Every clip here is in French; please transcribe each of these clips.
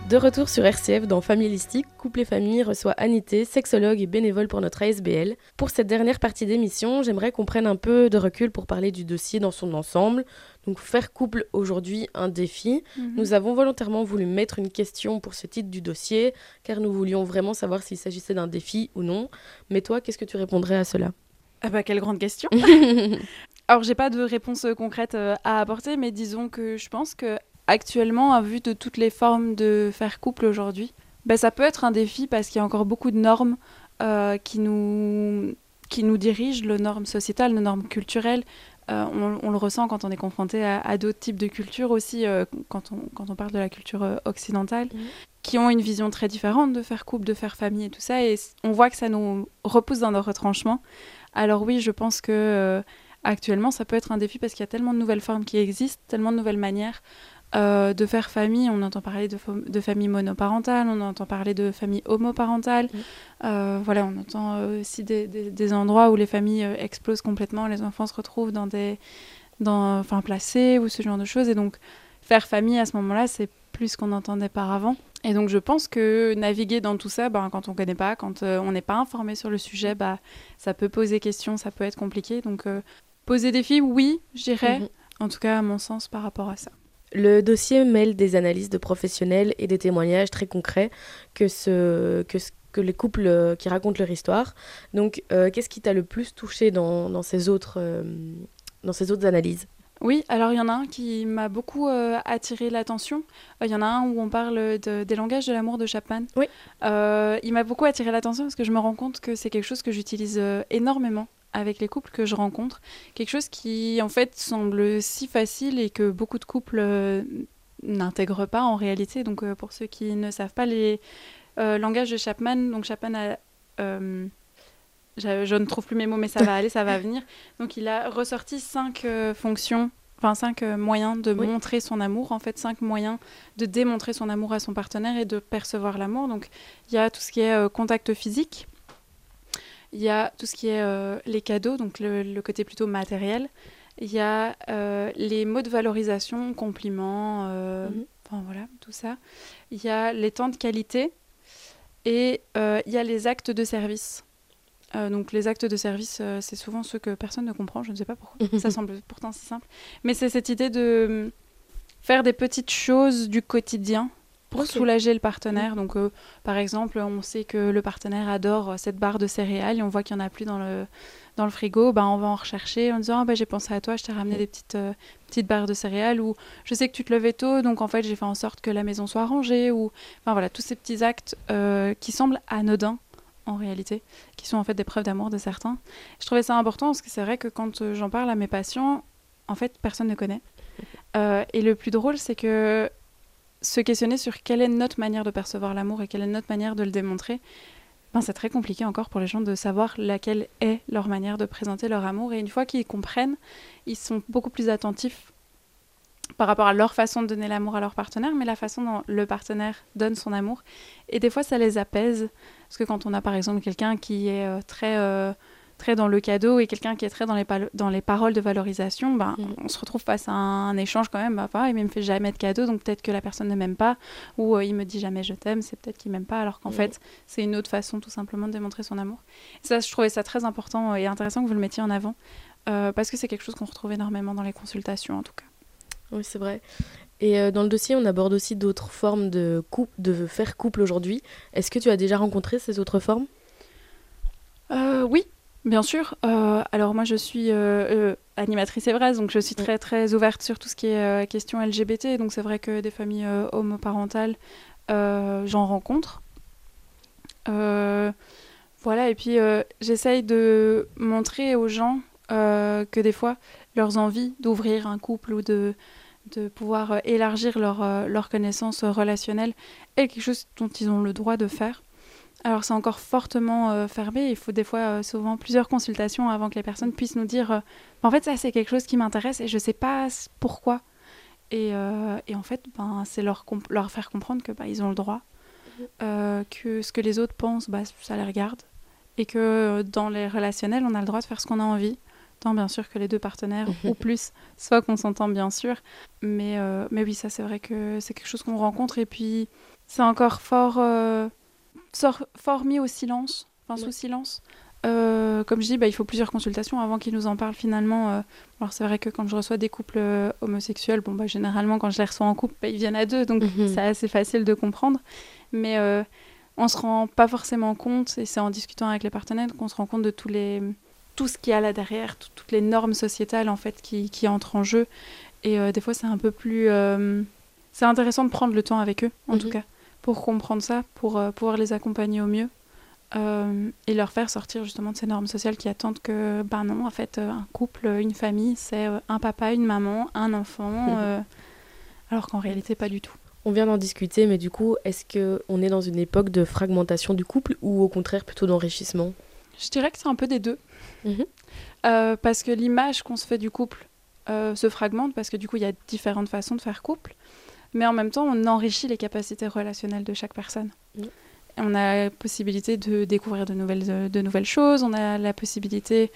De retour sur RCF dans Familistique, Couple et Famille reçoit Anité, sexologue et bénévole pour notre ASBL. Pour cette dernière partie d'émission, j'aimerais qu'on prenne un peu de recul pour parler du dossier dans son ensemble. Donc faire couple aujourd'hui, un défi. Nous avons volontairement voulu mettre une question pour ce titre du dossier, car nous voulions vraiment savoir s'il s'agissait d'un défi ou non. Mais toi, qu'est-ce que tu répondrais à cela ? Ah bah quelle grande question. Alors j'ai pas de réponse concrète à apporter, mais disons que je pense que actuellement, à vue de toutes les formes de faire couple aujourd'hui, ça peut être un défi parce qu'il y a encore beaucoup de normes qui nous dirigent, les normes sociétales, les normes culturelles. On le ressent quand on est confronté à d'autres types de cultures aussi, quand on parle de la culture occidentale, qui ont une vision très différente de faire couple, de faire famille et tout ça. Et on voit que ça nous repousse dans nos retranchements. Alors oui, je pense que actuellement, ça peut être un défi parce qu'il y a tellement de nouvelles formes qui existent, tellement de nouvelles manières de faire famille. On entend parler de famille monoparentale, on entend parler de famille homoparentale. Voilà, on entend aussi des endroits où les familles explosent complètement, les enfants se retrouvent placés ou ce genre de choses. Et donc, faire famille à ce moment-là, c'est plus qu'on entendait par avant. Et donc, je pense que naviguer dans tout ça, quand on ne connaît pas, quand on n'est pas informé sur le sujet, ça peut poser question, ça peut être compliqué. Donc, poser des défis, oui, je dirais. En tout cas, à mon sens, par rapport à ça. Le dossier mêle des analyses de professionnels et des témoignages très concrets que les couples qui racontent leur histoire. Donc, qu'est-ce qui t'a le plus touché dans ces autres analyses ? Oui, alors il y en a un qui m'a beaucoup attiré l'attention. Il y en a un où on parle des langages de l'amour de Chapman. Oui. Il m'a beaucoup attiré l'attention parce que je me rends compte que c'est quelque chose que j'utilise énormément avec les couples que je rencontre. Quelque chose qui, en fait, semble si facile et que beaucoup de couples n'intègrent pas en réalité. Donc, pour ceux qui ne savent pas les langages de Chapman, donc Chapman a... je ne trouve plus mes mots, mais ça va aller, ça va venir. Donc, il a ressorti 5 fonctions, 5 moyens de montrer son amour, en fait, 5 moyens de démontrer son amour à son partenaire et de percevoir l'amour. Donc, il y a tout ce qui est contact physique, il y a tout ce qui est les cadeaux, donc le côté plutôt matériel. Il y a les mots de valorisation, compliments, voilà, tout ça. Il y a les temps de qualité et il y a les actes de service. Donc les actes de service, c'est souvent ceux que personne ne comprend, je ne sais pas pourquoi, ça semble pourtant si simple. Mais c'est cette idée de faire des petites choses du quotidien pour soulager le partenaire. Donc par exemple, on sait que le partenaire adore cette barre de céréales et on voit qu'il n'y en a plus dans le frigo, on va en rechercher en disant j'ai pensé à toi, je t'ai ramené des petites barres de céréales, ou je sais que tu te levais tôt, donc en fait j'ai fait en sorte que la maison soit rangée, ou voilà, tous ces petits actes qui semblent anodins en réalité, qui sont en fait des preuves d'amour de certains. Je trouvais ça important parce que c'est vrai que quand j'en parle à mes patients, en fait, personne ne connaît. Et le plus drôle, c'est que se questionner sur quelle est notre manière de percevoir l'amour et quelle est notre manière de le démontrer, c'est très compliqué encore pour les gens de savoir laquelle est leur manière de présenter leur amour. Et une fois qu'ils comprennent, ils sont beaucoup plus attentifs par rapport à leur façon de donner l'amour à leur partenaire, mais la façon dont le partenaire donne son amour. Et des fois, ça les apaise. Parce que quand on a, par exemple, quelqu'un qui est très dans le cadeau et quelqu'un qui est très dans les paroles de valorisation, on se retrouve face à un échange quand même. Il ne me fait jamais de cadeau, donc peut-être que la personne ne m'aime pas. Ou il me dit jamais je t'aime, c'est peut-être qu'il ne m'aime pas, alors qu'en fait, c'est une autre façon tout simplement de démontrer son amour. Et ça, je trouvais ça très important et intéressant que vous le mettiez en avant. Parce que c'est quelque chose qu'on retrouve énormément dans les consultations, en tout cas. Oui, c'est vrai. Et dans le dossier, on aborde aussi d'autres formes de faire couple aujourd'hui. Est-ce que tu as déjà rencontré ces autres formes ? Oui, bien sûr. Alors moi, je suis animatrice Évraz, donc je suis très très ouverte sur tout ce qui est question LGBT. Donc c'est vrai que des familles homoparentales, j'en rencontre. Voilà, et puis j'essaye de montrer aux gens que des fois, leurs envies d'ouvrir un couple ou de pouvoir élargir leur connaissance relationnelle est quelque chose dont ils ont le droit de faire. Alors c'est encore fortement fermé, il faut des fois souvent plusieurs consultations avant que les personnes puissent nous dire en fait ça c'est quelque chose qui m'intéresse et je sais pas pourquoi. Et en fait c'est leur faire comprendre que ils ont le droit, que ce que les autres pensent ça les regarde, et que dans les relationnels on a le droit de faire ce qu'on a envie, tant bien sûr que les deux partenaires ou plus soient consentants, bien sûr. Mais oui, ça, c'est vrai que c'est quelque chose qu'on rencontre. Et puis, c'est encore fort mis au silence, sous silence. Comme je dis, il faut plusieurs consultations avant qu'ils nous en parlent finalement. Alors c'est vrai que quand je reçois des couples homosexuels, généralement quand je les reçois en couple, ils viennent à deux, donc c'est assez facile de comprendre. Mais on se rend pas forcément compte, et c'est en discutant avec les partenaires qu'on se rend compte de tout ce qu'il y a là derrière, toutes les normes sociétales en fait qui entrent en jeu. Et des fois c'est un peu plus... c'est intéressant de prendre le temps avec eux, en tout cas, pour comprendre ça, pour pouvoir les accompagner au mieux. Et leur faire sortir justement de ces normes sociales qui attendent que, non, en fait, un couple, une famille, c'est un papa, une maman, un enfant, alors qu'en réalité, pas du tout. On vient d'en discuter, mais du coup, est-ce qu'on est dans une époque de fragmentation du couple ou au contraire plutôt d'enrichissement ? Je dirais que c'est un peu des deux. Parce que l'image qu'on se fait du couple se fragmente, parce que du coup, il y a différentes façons de faire couple, mais en même temps, on enrichit les capacités relationnelles de chaque personne. On a la possibilité de découvrir de nouvelles choses, on a la possibilité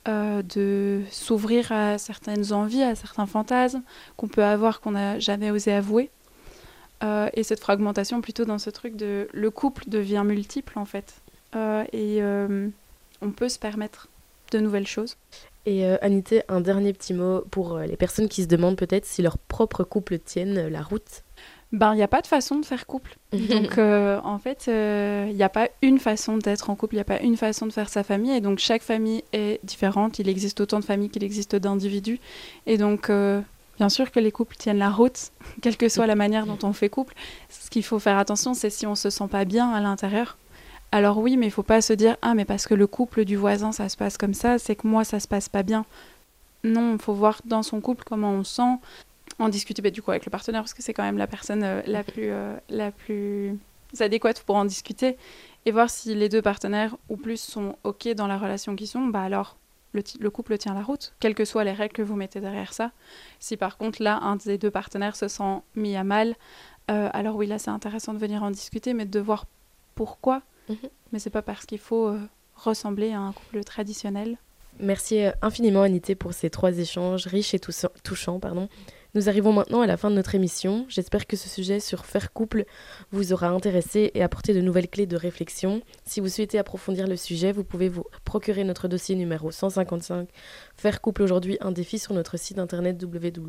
de s'ouvrir à certaines envies, à certains fantasmes qu'on peut avoir, qu'on n'a jamais osé avouer. Et cette fragmentation plutôt dans ce truc de... Le couple devient multiple, en fait. Et on peut se permettre de nouvelles choses. Et Anité, un dernier petit mot pour les personnes qui se demandent peut-être si leur propre couple tienne la route. Il n'y a pas de façon de faire couple. Donc, en fait, il n'y a pas une façon d'être en couple, il n'y a pas une façon de faire sa famille. Et donc, chaque famille est différente. Il existe autant de familles qu'il existe d'individus. Et donc, bien sûr que les couples tiennent la route, quelle que soit la manière dont on fait couple. Ce qu'il faut faire attention, c'est si on ne se sent pas bien à l'intérieur. Alors oui, mais il ne faut pas se dire « Ah, mais parce que le couple du voisin, ça se passe comme ça, c'est que moi, ça ne se passe pas bien. » Non, il faut voir dans son couple comment on sent. En discuter du coup avec le partenaire parce que c'est quand même la personne la plus adéquate pour en discuter et voir si les deux partenaires ou plus sont ok dans la relation qu'ils sont, alors le couple tient la route, quelles que soient les règles que vous mettez derrière ça. Si par contre là un des deux partenaires se sent mis à mal, alors oui là c'est intéressant de venir en discuter, mais de voir pourquoi. Mais c'est pas parce qu'il faut ressembler à un couple traditionnel. Merci infiniment Anité pour ces 3 échanges riches et touchants. Nous arrivons maintenant à la fin de notre émission. J'espère que ce sujet sur faire couple vous aura intéressé et apporté de nouvelles clés de réflexion. Si vous souhaitez approfondir le sujet, vous pouvez vous procurer notre dossier numéro 155, Faire couple aujourd'hui, un défi, sur notre site internet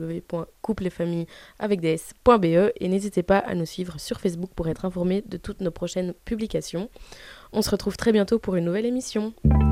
www.coupleetfamilles.be et n'hésitez pas à nous suivre sur Facebook pour être informé de toutes nos prochaines publications. On se retrouve très bientôt pour une nouvelle émission.